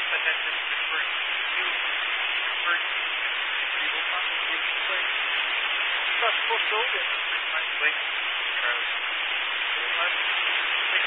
but that's just referring to referring to legal funds being in place. That's supposed to be.